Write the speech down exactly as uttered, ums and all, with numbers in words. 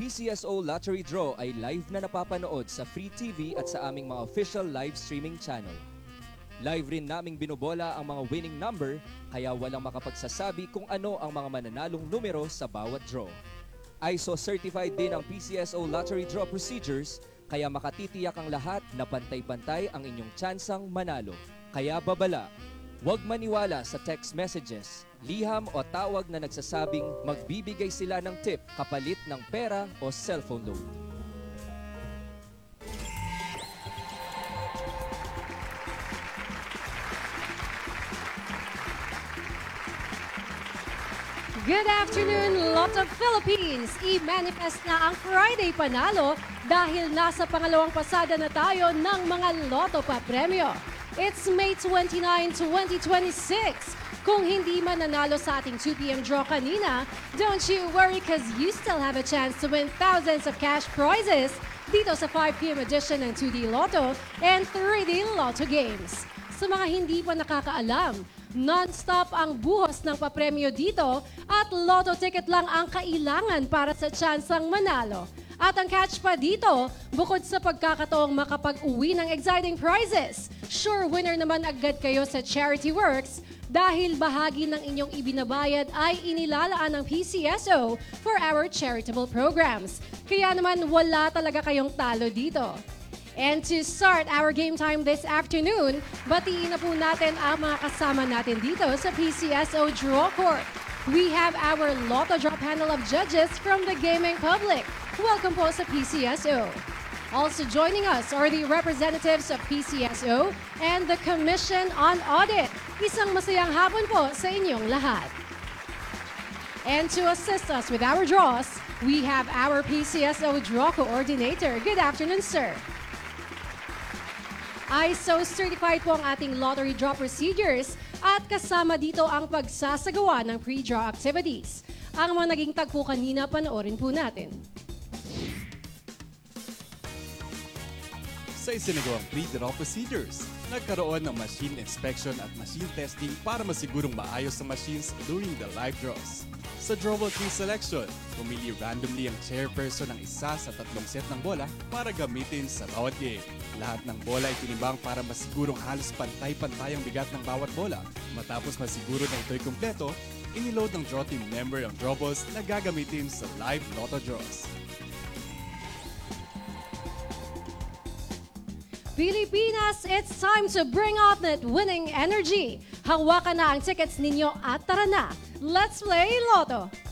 P C S O Lottery Draw ay live na napapanood sa Free T V at sa aming mga official live streaming channel. Live rin naming binobola ang mga winning number, kaya walang makapagsasabi kung ano ang mga mananalong numero sa bawat draw. I S O certified din ang P C S O Lottery Draw procedures, kaya makatitiyak ang lahat na pantay-pantay ang inyong tsansang manalo. Kaya babala, huwag maniwala sa text messages, liham o tawag na nagsasabing magbibigay sila ng tip kapalit ng pera o cellphone loan. Good afternoon, Lotto Philippines! I-manifest na ang Friday Panalo dahil nasa pangalawang pasada na tayo ng mga Lotto pa-premyo. It's May twenty-ninth, twenty twenty-six. Kung hindi man nanalo sa ating two p m draw kanina, don't you worry cause you still have a chance to win thousands of cash prizes dito sa five p m edition ng two D Lotto and three D Lotto games. Sa mga hindi pa nakakaalam, non-stop ang buhos ng papremyo dito at lotto ticket lang ang kailangan para sa tsansang manalo. At ang catch pa dito, bukod sa pagkakataong makapag-uwi ng exciting prizes, sure winner naman agad kayo sa Charity Works dahil bahagi ng inyong ibinabayad ay inilalaan ng P C S O for our charitable programs. Kaya naman wala talaga kayong talo dito. And to start our game time this afternoon, batiin na po natin ang mga kasama natin dito sa P C S O Draw Court. We have our Lotto Draw panel of judges from the gaming public. Welcome po sa P C S O. Also joining us are the representatives of P C S O and the Commission on Audit. Isang masayang hapon po sa inyong lahat. And to assist us with our draws, we have our P C S O Draw Coordinator. Good afternoon, sir. I S O certified po ang ating lottery draw procedures at kasama dito ang pagsasagawa ng pre-draw activities. Ang mga naging tagpo kanina, panoorin po natin. Sa isinagawang pre-draw procedures, nagkaroon ng machine inspection at machine testing para masigurong maayos ang machines during the live draws. Sa drawable tree selection, pumili randomly ang chairperson ng isa sa tatlong set ng bola para gamitin sa bawat game. Lahat ng bola ay tinimbang para masigurong halos pantay-pantay ang bigat ng bawat bola. Matapos masiguro na ito'y kumpleto, iniload ng draw team member ang draw balls na gagamitin sa live lotto draws. Pilipinas, it's time to bring out that winning energy. Hawakan na ang tickets ninyo at tara na! Let's play Lotto!